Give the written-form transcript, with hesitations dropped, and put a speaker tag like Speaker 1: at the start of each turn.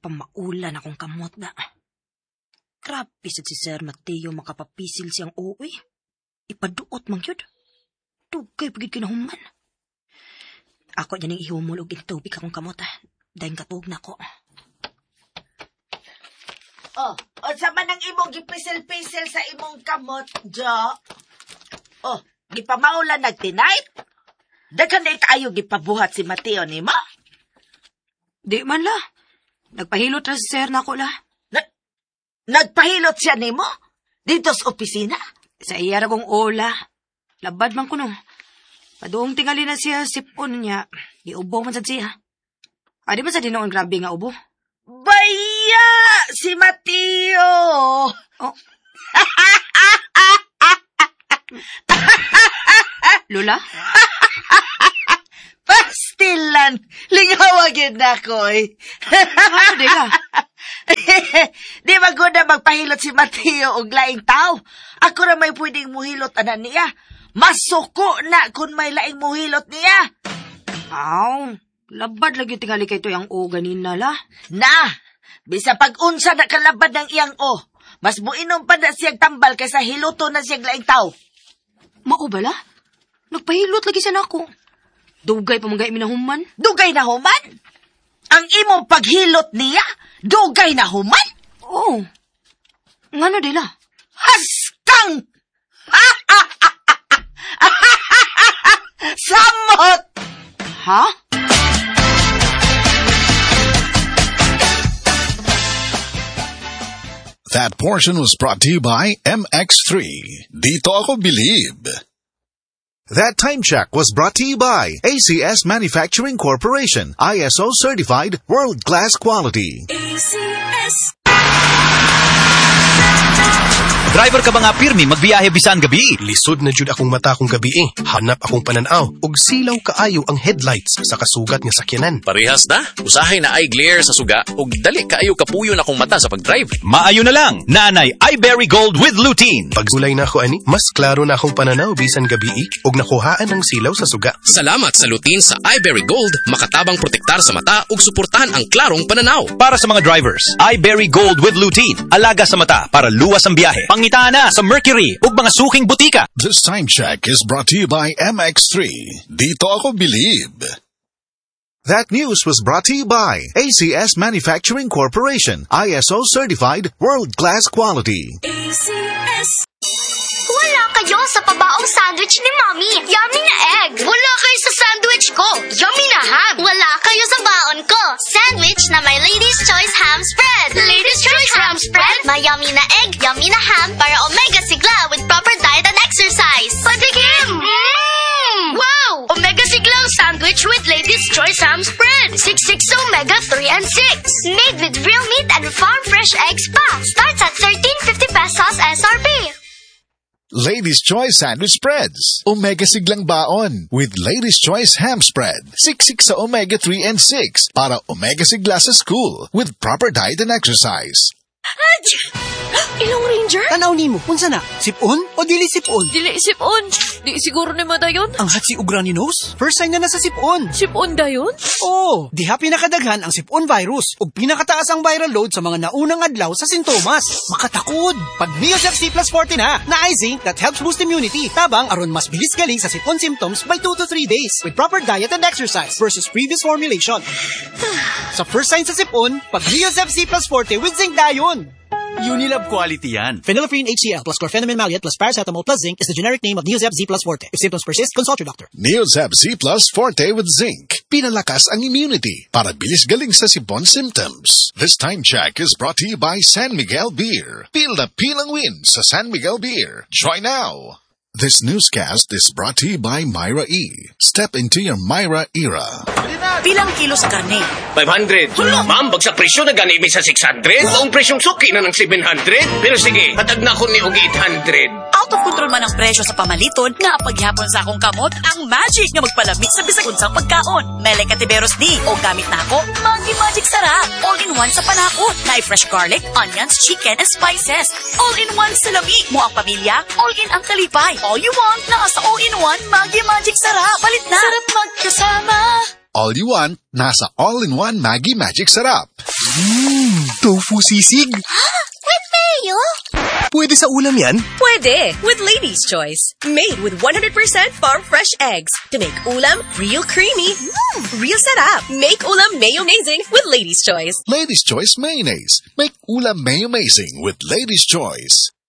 Speaker 1: Pamaulan akong kamot na. Grabe sad si Sir Mateo makapapisil siyang uwi. Ipaduot mang yun. Dugay pagid kinahuman. Ako dyan yung ihumulog in tubig akong kamot dahil katug na ko.
Speaker 2: Sa man ang imong gipisil-pisil sa imong kamot, Jo? Gipamaulan nag-tonight? Daghan na kaayo gipabuhat si Mateo ni mo?
Speaker 1: Di man la. Nagpahilot na si Sir na ko la.
Speaker 2: Nagpahilot siya ni mo? Dito sa opisina?
Speaker 1: Sa iya ragong ola. Labad man ko no. Padoong tingali na siya sipon niya. Iubo man sad siya. Adi man sa dinoon grabe nga ubo?
Speaker 2: Baya! Si Mateo!
Speaker 1: Oh. Lola?
Speaker 2: Pastilan! Lingawagin na ko
Speaker 1: Ano di ka?
Speaker 2: Di maguna magpahilot si Mateo og laing tao. Ako na may pwedeng muhilot ana niya. Masuko na kung may laing muhilot niya.
Speaker 1: Aw, labad lagi tingali kay to yung o ganin na la.
Speaker 2: Na! Bisa pag-unsa na kalabad ng iyang o. Mas muinom pa na siyang tambal kaysa hiluto na siyang laing tao.
Speaker 1: Mao bala? Nagpahilot lagi siya na ako. Dugay pa mga minahuman.
Speaker 2: Dugay na human? Ang imong paghilot niya? Dugay na human?
Speaker 1: Oo. Ngano dila?
Speaker 2: Haskang! Samot!
Speaker 1: Ha?
Speaker 3: That portion was brought to you by MX3. Dito ako believe. That time check was brought to you by ACS Manufacturing Corporation, ISO certified world-class quality.
Speaker 4: ACS. Driver ka ba nga pirmi magbiyahe bisan gabi?
Speaker 5: Lisod na jud akong mata kung gabi Hanap akong pananaw og silaw kaayo ang headlights sa kasugat nga sakyanan.
Speaker 6: Parehas na. Usahay na eye glare sa suga og dali kaayo kapuyo na akong mata sa pagdrive.
Speaker 4: Maayo na lang. Nanay iBerry Gold with lutein.
Speaker 5: Pagulay na ako ani, mas klaro na akong pananaw bisan gabi og nakuhaan ang silaw sa suga.
Speaker 6: Salamat sa lutein sa iBerry Gold, makatabang protektar sa mata ug suportahan ang klarong pananaw.
Speaker 4: Para sa mga drivers, iBerry Gold with lutein. Alaga sa mata para luwas ang biyahe. Pangitana sa Mercury ug mga suking butika.
Speaker 3: This time check is brought to you by MX3. Dito ako believe. That news was brought to you by ACS Manufacturing Corporation, ISO certified world-class quality.
Speaker 7: ACS. Wala kayo sa pabaong sandwich ni Mommy. Yummy na egg. Wala kayo sa sandwich ko. Yummy na ham. Wala kayo sa baon ko. Sandwich na may Lady's Choice Ham Spread. Lady's Choice Ham Spread. May yummy na egg, yummy na ham para omega sigla with proper diet and exercise. Patikim! Wow! Omega siglang sandwich with Lady's Choice Ham Spread. 66 omega 3 and 6. Made with real meat and farm fresh eggs pa. Starts at 13.50 pesos SRP.
Speaker 3: Ladies' Choice Sandwich Spreads. Omega siglang baon with Ladies' Choice Ham Spread. 66 sa omega 3 and 6 para omega sigla sa school with proper diet and exercise.
Speaker 8: Ilong Ranger?
Speaker 9: Tanaw nimo, unsa na? Sipon o dili sipon?
Speaker 8: Dili sipon. Di siguro ni mo dayon.
Speaker 9: Ang hatsi ug runny nose? First sign na sa sipon.
Speaker 8: Sipon dayon?
Speaker 9: Oo, diha pinakadaghan ang sipon virus ug pinakataas ang viral load sa mga naunang adlaw sa sintomas. Makatakod. Pag Neosep C plus 40 na ay zinc that helps boost immunity. Tabang aron mas bilis galing sa sipon symptoms by 2 to 3 days with proper diet and exercise versus previous formulation. Sa first sign sa sipon, pag Neosep C plus 40 with zinc dayon.
Speaker 4: Unilab quality yan.
Speaker 9: Phenylephrine HCl plus chlorpheniramine maleate plus paracetamol plus zinc is the generic name of Neosep Z plus Forte. If symptoms persist, consult your doctor.
Speaker 3: Neosep Z plus Forte with zinc. Pinalakas ang immunity para bilis galing sa sipon symptoms. This time check is brought to you by San Miguel Beer. Feel the pilang win sa San Miguel Beer. Try now. This newscast is brought to you by Myra E. Step into your Myra era.
Speaker 10: Pilang kilo sa karne?
Speaker 6: 500. Ma'am, bagsak presyo na ganimi sa 600. Ang presyong suki na ng 700. Pero sige, hatag na ko ni og 800.
Speaker 10: Out of control man ang presyo sa pamaliton nga paghapon sa akong kamot ang magic nga magpalamig sa bisag unsang pagkaon. Mele Katiberos ni o gamit na ako Magic Sarap. All-in-one sa panakot. Na fresh garlic, onions, chicken, and spices. All-in-one sa lami. Mo ang pamilya, all-in ang kalipay. All you want, nasa all-in-one Magic Sarap. Palit na. Sarap magkasama.
Speaker 3: All you want, nasa all-in-one Maggi Magic Sarap.
Speaker 5: Tofu sisig.
Speaker 7: With mayo?
Speaker 5: Pwede sa ulam yan?
Speaker 8: Pwede, with Lady's Choice. Made with 100% farm-fresh eggs. To make ulam real creamy, real sarap. Make ulam mayo-mazing with Lady's Choice.
Speaker 3: Lady's Choice Mayonnaise. Make ulam mayo-mazing with Lady's Choice.